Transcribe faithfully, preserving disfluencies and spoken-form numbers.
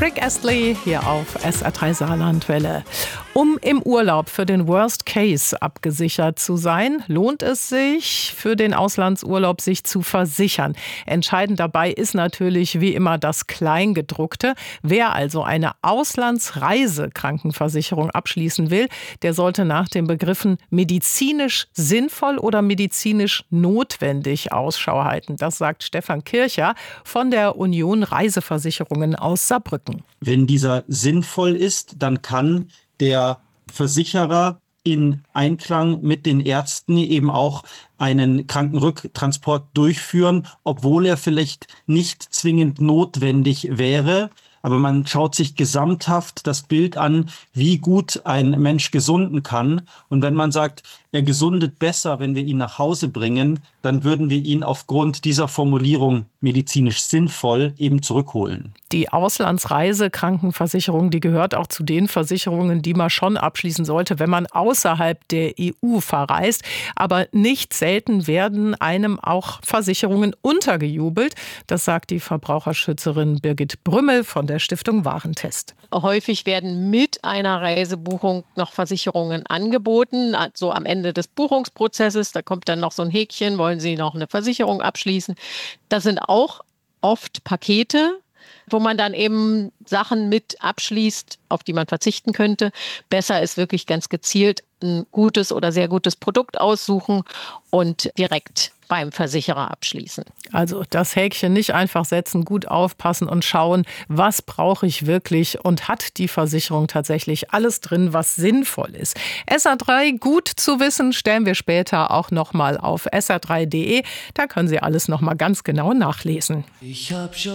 Rick Astley hier auf S R drei Saarlandwelle. Um im Urlaub für den Worst Case abgesichert zu sein, lohnt es sich, für den Auslandsurlaub sich zu versichern. Entscheidend dabei ist natürlich wie immer das Kleingedruckte. Wer also eine Auslandsreisekrankenversicherung abschließen will, der sollte nach den Begriffen medizinisch sinnvoll oder medizinisch notwendig Ausschau halten. Das sagt Stefan Kircher von der Union Reiseversicherungen aus Saarbrücken. Wenn dieser sinnvoll ist, dann kann der Versicherer in Einklang mit den Ärzten eben auch einen Krankenrücktransport durchführen, obwohl er vielleicht nicht zwingend notwendig wäre. Aber man schaut sich gesamthaft das Bild an, wie gut ein Mensch gesunden kann. Und wenn man sagt, er gesundet besser, wenn wir ihn nach Hause bringen, dann würden wir ihn aufgrund dieser Formulierung medizinisch sinnvoll eben zurückholen. Die Auslandsreisekrankenversicherung, die gehört auch zu den Versicherungen, die man schon abschließen sollte, wenn man außerhalb der E U verreist. Aber nicht selten werden einem auch Versicherungen untergejubelt. Das sagt die Verbraucherschützerin Birgit Brümmel von der Stiftung Warentest. Häufig werden mit einer Reisebuchung noch Versicherungen angeboten, also am Ende des Buchungsprozesses. Da kommt dann noch so ein Häkchen, wollen Sie noch eine Versicherung abschließen. Das sind auch oft Pakete, wo man dann eben Sachen mit abschließt, auf die man verzichten könnte. Besser ist wirklich ganz gezielt ein gutes oder sehr gutes Produkt aussuchen und direkt beim Versicherer abschließen. Also das Häkchen nicht einfach setzen, gut aufpassen und schauen, was brauche ich wirklich und hat die Versicherung tatsächlich alles drin, was sinnvoll ist. S R drei, gut zu wissen, stellen wir später auch nochmal auf S R drei punkt de. Da können Sie alles nochmal ganz genau nachlesen. Ich hab schon